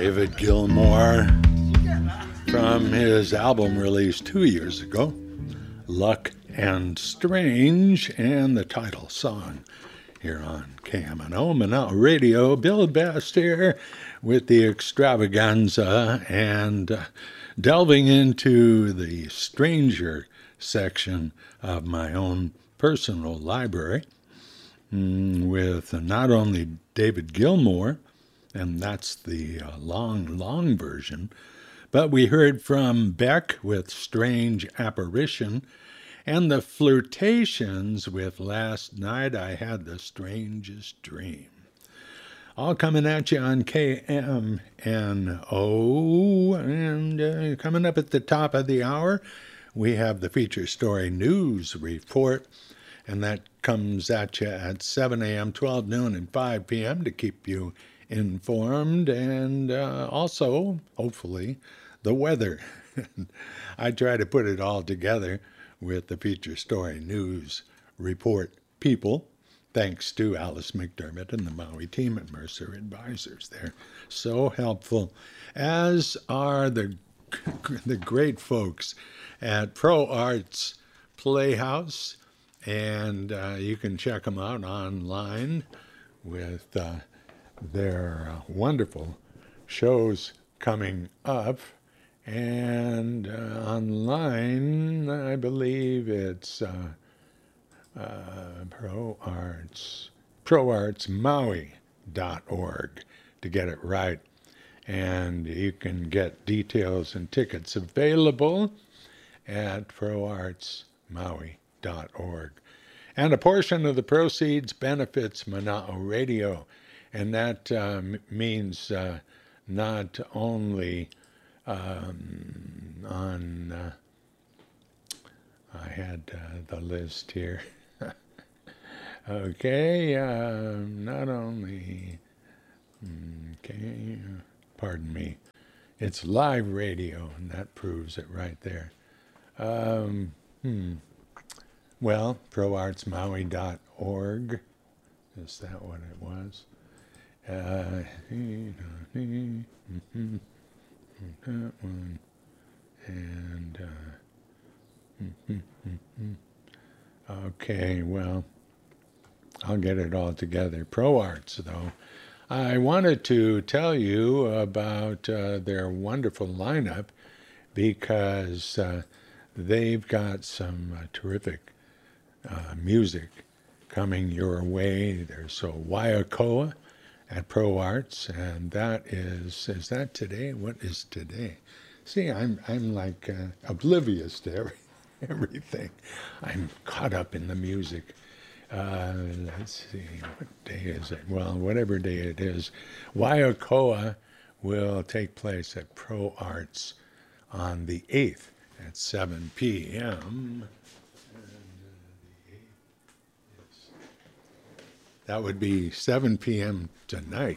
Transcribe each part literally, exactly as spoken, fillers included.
David Gilmour from his album released two years ago, Luck and Strange, and the title song here on K M N O, Manal Radio. Bill Best here with the extravaganza and uh, delving into the stranger section of my own personal library mm, with not only David Gilmour, and that's the uh, long, long version, but we heard from Beck with Strange Apparition, and the Flirtations with Last Night I Had the Strangest Dream. All coming at you on K M N O, and uh, coming up at the top of the hour, we have the Feature Story News Report, and that comes at you at seven a.m., twelve noon, and five p.m. to keep you informed, and uh, also, hopefully, the weather. I try to put it all together with the Feature Story News Report people, thanks to Alice McDermott and the Maui team at Mercer Advisors. They're so helpful, as are the, the great folks at Pro Arts Playhouse, and uh, you can check them out online with uh, their uh, wonderful shows coming up. And uh, online, I believe it's uh, uh, Pro Arts, pro arts maui dot org to get it right. And you can get details and tickets available at pro arts maui dot org. And a portion of the proceeds benefits Mana'o Radio. And that uh, means uh, not only Um, on, uh, I had uh, the list here. Okay, uh, not only, okay, pardon me, it's live radio, and that proves it right there. Um, hmm. Well, pro arts maui dot org, is that what it was? Uh, mm-hmm. That one, and uh, mm, mm, mm. okay, well, I'll get it all together. Pro Arts, though, I wanted to tell you about uh, their wonderful lineup, because uh, they've got some uh, terrific uh, music coming your way. There's so Waiakoa at Pro Arts, and that is, is that today? What is today? See, I'm I'm like uh, oblivious to every, everything. I'm caught up in the music. Uh, let's see, what day is it? Well, whatever day it is, Waiakoa will take place at Pro Arts on the eighth at seven p.m. That would be seven p.m. tonight.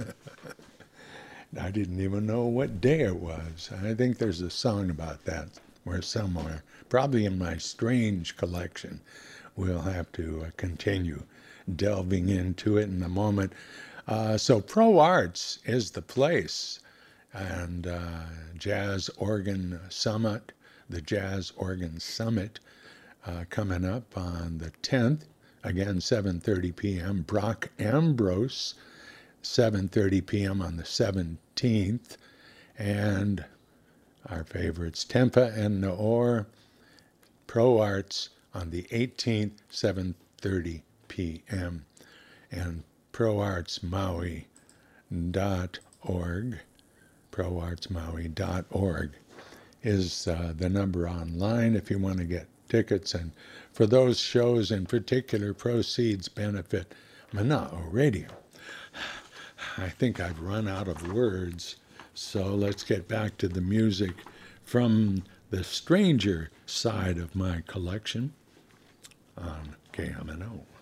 I didn't even know what day it was. I think there's a song about that where somewhere, probably in my Strange collection. We'll have to uh, continue delving into it in a moment. Uh, so Pro Arts is the place, and uh, Jazz Organ Summit, the Jazz Organ Summit, uh, coming up on the tenth. Again, seven thirty p.m. Brock Ambrose, seven thirty p.m. on the seventeenth. And our favorites, Tempa and Noor, Pro Arts on the eighteenth, seven thirty p.m. And pro arts maui dot org, pro arts maui dot org is uh, the number online if you want to get tickets. And for those shows in particular, proceeds benefit Mana'o Radio. I think I've run out of words, so let's get back to the music from the stranger side of my collection on K M N O.